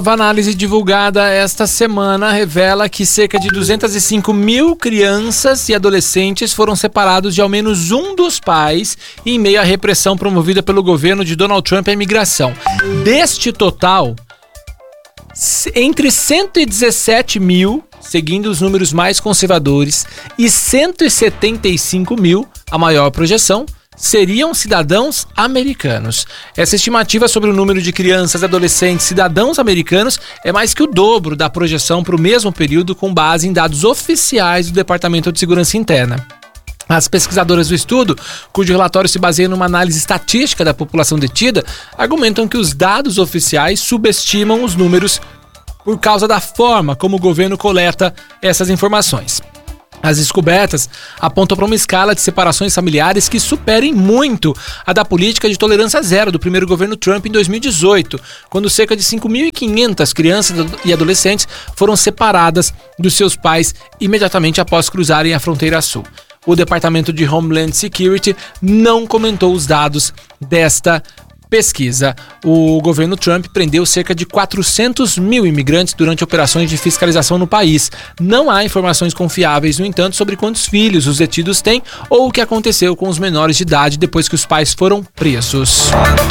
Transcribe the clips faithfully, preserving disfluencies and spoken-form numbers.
A análise divulgada esta semana revela que cerca de duzentos e cinco mil crianças e adolescentes foram separados de ao menos um dos pais em meio à repressão promovida pelo governo de Donald Trump à imigração. Deste total, entre cento e dezessete mil, seguindo os números mais conservadores, e cento e setenta e cinco mil, a maior projeção, seriam cidadãos americanos. Essa estimativa sobre o número de crianças e adolescentes cidadãos americanos é mais que o dobro da projeção para o mesmo período, com base em dados oficiais do Departamento de Segurança Interna. As pesquisadoras do estudo, cujo relatório se baseia numa análise estatística da população detida, argumentam que os dados oficiais subestimam os números por causa da forma como o governo coleta essas informações. As descobertas apontam para uma escala de separações familiares que superem muito a da política de tolerância zero do primeiro governo Trump em dois mil e dezoito, quando cerca de cinco mil e quinhentas crianças e adolescentes foram separadas dos seus pais imediatamente após cruzarem a fronteira sul. O Departamento de Homeland Security não comentou os dados desta pesquisa. O governo Trump prendeu cerca de quatrocentos mil imigrantes durante operações de fiscalização no país. Não há informações confiáveis, no entanto, sobre quantos filhos os detidos têm ou o que aconteceu com os menores de idade depois que os pais foram presos.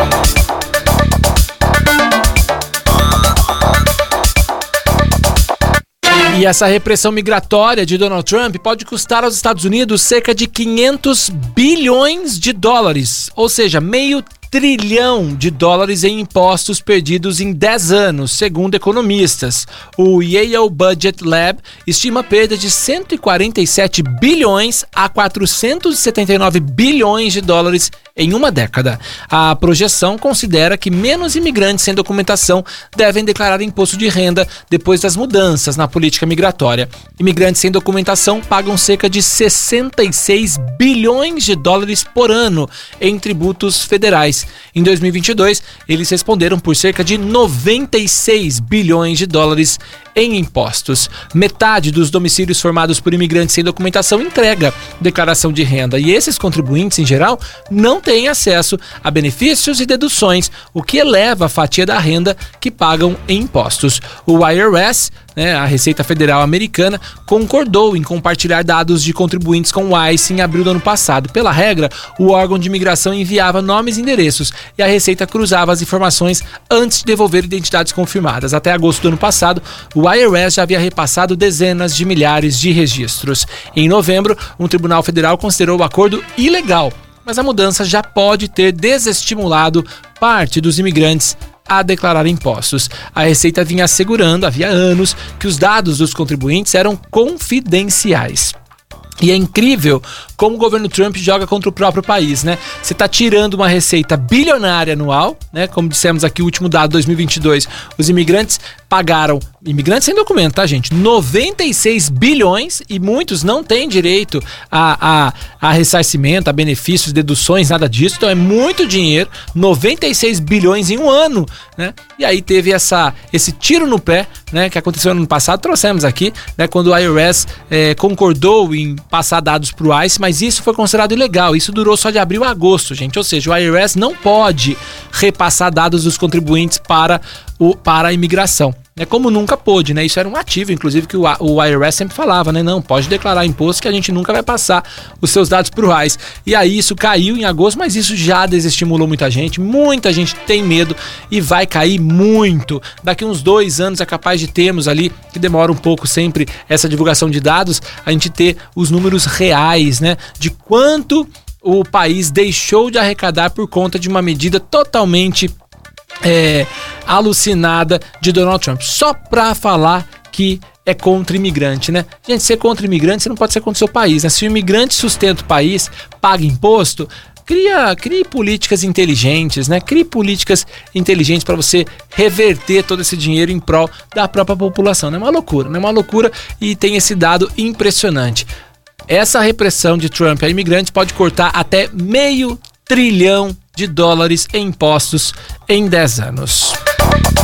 E essa repressão migratória de Donald Trump pode custar aos Estados Unidos cerca de quinhentos bilhões de dólares, ou seja, meio trilhão de dólares em impostos perdidos em dez anos, segundo economistas. O Yale Budget Lab estima perda de cento e quarenta e sete bilhões a quatrocentos e setenta e nove bilhões de dólares em uma década. A projeção considera que menos imigrantes sem documentação devem declarar imposto de renda depois das mudanças na política migratória. Imigrantes sem documentação pagam cerca de sessenta e seis bilhões de dólares por ano em tributos federais. Em dois mil e vinte e dois, eles responderam por cerca de noventa e seis bilhões de dólares em impostos. Metade dos domicílios formados por imigrantes sem documentação entrega declaração de renda, e esses contribuintes, em geral, não têm acesso a benefícios e deduções, o que eleva a fatia da renda que pagam em impostos. O I R S, né, a Receita Federal Americana, concordou em compartilhar dados de contribuintes com o ICE em abril do ano passado. Pela regra, o órgão de imigração enviava nomes e endereços e a Receita cruzava as informações antes de devolver identidades confirmadas. Até agosto do ano passado, o I R S já havia repassado dezenas de milhares de registros. Em novembro, um tribunal federal considerou o acordo ilegal, mas a mudança já pode ter desestimulado parte dos imigrantes a declarar impostos. A Receita vinha assegurando, havia anos, que os dados dos contribuintes eram confidenciais. E é incrível como o governo Trump joga contra o próprio país, né? Você está tirando uma receita bilionária anual, né? Como dissemos aqui, o último dado, dois mil e vinte e dois, os imigrantes pagaram, imigrantes sem documento, tá, gente? noventa e seis bilhões, e muitos não têm direito a, a, a ressarcimento, a benefícios, deduções, nada disso. Então é muito dinheiro, noventa e seis bilhões em um ano, né? E aí teve essa, esse tiro no pé, né? Que aconteceu no ano passado, trouxemos aqui, né? Quando o I R S é, concordou em passar dados para o ICE, mas isso foi considerado ilegal. Isso durou só de abril a agosto, gente. Ou seja, o I R S não pode repassar dados dos contribuintes para, o, para a imigração. É como nunca pôde, né? Isso era um ativo, inclusive, que o, o I R S sempre falava, né? Não, pode declarar imposto que a gente nunca vai passar os seus dados para o ICE. E aí isso caiu em agosto, mas isso já desestimulou muita gente. Muita gente tem medo e vai cair muito. Daqui uns dois anos é capaz de termos ali, que demora um pouco sempre essa divulgação de dados, a gente ter os números reais, né? De quanto o país deixou de arrecadar por conta de uma medida totalmente É, alucinada de Donald Trump, só pra falar que é contra imigrante, né? Gente, ser contra imigrante, você não pode ser contra o seu país, né? Se o imigrante sustenta o país, paga imposto, cria, crie políticas inteligentes, né? Crie políticas inteligentes para você reverter todo esse dinheiro em prol da própria população. Não é uma loucura, não é uma loucura, e tem esse dado impressionante. Essa repressão de Trump a imigrantes pode cortar até meio trilhão de dólares em impostos em dez anos.